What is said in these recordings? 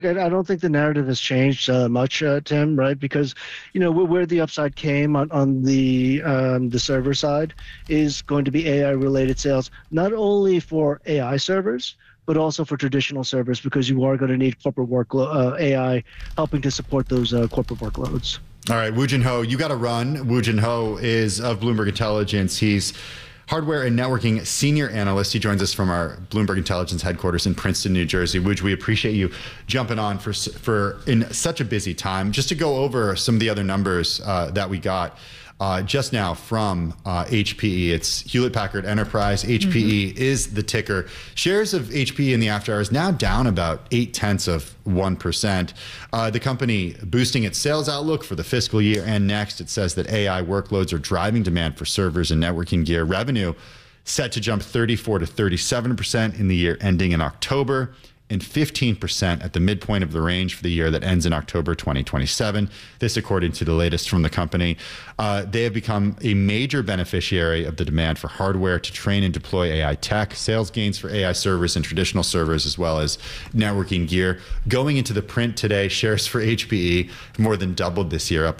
And I don't think the narrative has changed much, Tim, right? Because, where the upside came on the server side is going to be AI related sales, not only for AI servers, but also for traditional servers, because you are going to need corporate workload AI helping to support those corporate workloads. All right, Woo Jin Ho, you got to run. Woo Jin Ho is of Bloomberg Intelligence. He's hardware and networking senior analyst. He joins us from our Bloomberg Intelligence headquarters in Princeton, New Jersey. Wooj, we appreciate you jumping on for in such a busy time. Just to go over some of the other numbers that we got just now from HPE. It's Hewlett Packard Enterprise. HPE is the ticker. Shares of HPE in the after hours now down about 0.8%. The company boosting its sales outlook for the fiscal year and next. It says that AI workloads are driving demand for servers and networking gear. Revenue set to jump 34 to 37% in the year ending in October, and 15% at the midpoint of the range for the year that ends in October 2027. This according to the latest from the company. They have become a major beneficiary of the demand for hardware to train and deploy AI tech, sales gains for AI servers and traditional servers, as well as networking gear. Going into the print today, shares for HPE more than doubled this year, up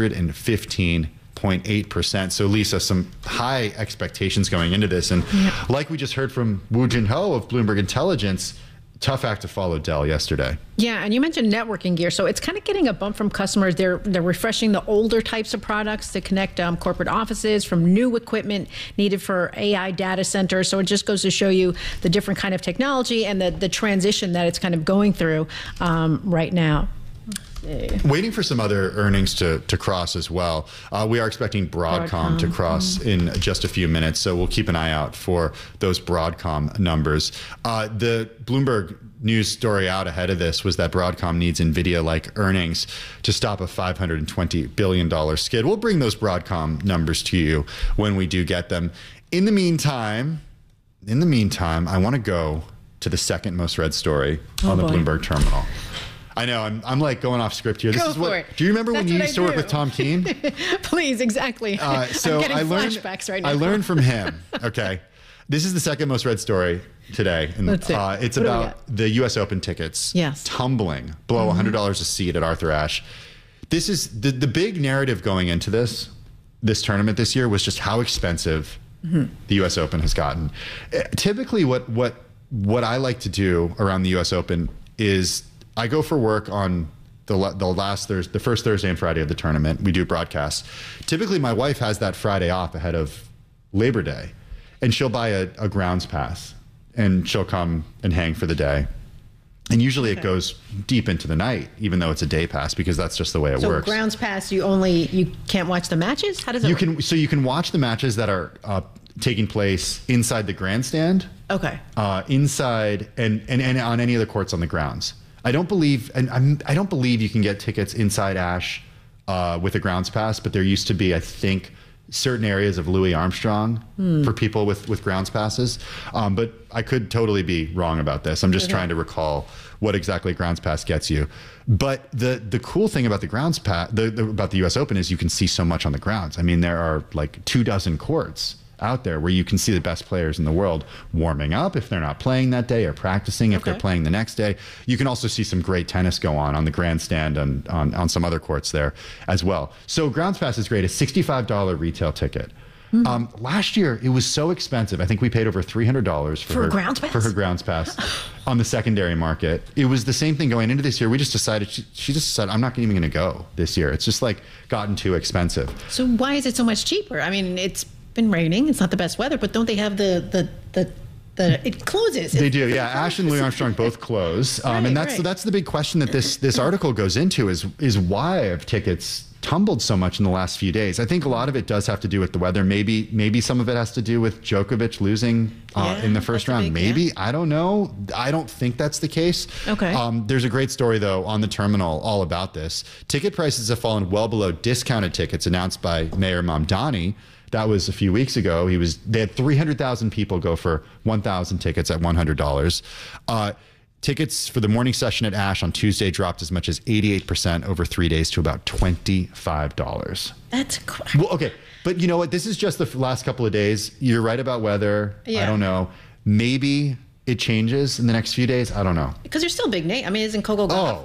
115.8%. So Lisa, some high expectations going into this. And like we just heard from Woo Jin Ho of Bloomberg Intelligence, tough act to follow Dell yesterday. Yeah, and you mentioned networking gear. So it's kind of getting a bump from customers. They're refreshing the older types of products to connect corporate offices from new equipment needed for AI data centers. So it just goes to show you the different kind of technology and the transition that it's kind of going through right now. Waiting for some other earnings to cross as well. We are expecting Broadcom to cross in just a few minutes, so we'll keep an eye out for those Broadcom numbers. The Bloomberg news story out ahead of this was that Broadcom needs NVIDIA-like earnings to stop a $520 billion skid. We'll bring those Broadcom numbers to you when we do get them. In the meantime, I want to go to the second most read story on the Bloomberg terminal. I know, I'm like going off script here. Go for it. Do you remember when you used to work with Tom Keene? Please, exactly. So I'm getting flashbacks right now. I learned from him. Okay. This is the second most read story today. And it's about the US Open tickets tumbling below $100 a seat at Arthur Ashe. This is the big narrative going into this tournament this year was just how expensive the US Open has gotten. Typically what I like to do around the US Open is I go for work on the first Thursday and Friday of the tournament. We do broadcasts. Typically, my wife has that Friday off ahead of Labor Day, and she'll buy a grounds pass, and she'll come and hang for the day. And usually it goes deep into the night, even though it's a day pass, because that's just the way it works. So grounds pass, you can't watch the matches? How does it work? So you can watch the matches that are taking place inside the grandstand. Okay. Inside and on any of the courts on the grounds. I don't believe you can get tickets inside Ashe with a grounds pass, but there used to be, I think, certain areas of Louis Armstrong for people with grounds passes. But I could totally be wrong about this. I'm just trying to recall what exactly grounds pass gets you. But the cool thing about the grounds pass, about the US Open, is you can see so much on the grounds. I mean, there are like 24 courts out there where you can see the best players in the world warming up if they're not playing that day, or practicing if they're playing the next day. You can also see some great tennis go on the grandstand and on some other courts there as well. So grounds pass is great. A $65 retail ticket. Last year it was so expensive. I think we paid over $300 for her grounds pass on the secondary market. It was the same thing going into this year. We just decided, she just said, I'm not even going to go this year. It's just like gotten too expensive. So why is it so much cheaper? I mean, it's been raining. It's not the best weather, but don't they have it closes? They do, yeah. Ashe and Louis Armstrong both close, and that's the big question that this article goes into is why have tickets tumbled so much in the last few days? I think a lot of it does have to do with the weather. Maybe some of it has to do with Djokovic losing in the first round. Maybe I don't know. I don't think that's the case. Okay. There's a great story though on the terminal all about this. Ticket prices have fallen well below discounted tickets announced by Mayor Mamdani. That was a few weeks ago. They had 300,000 people go for 1,000 tickets at $100. Tickets for the morning session at Ashe on Tuesday dropped as much as 88% over 3 days to about $25. That's well, okay. But you know what? This is just the last couple of days. You're right about weather. I don't know. Maybe it changes in the next few days? I don't know. Because you're still a big name. I mean, isn't Coco Gauff? Oh,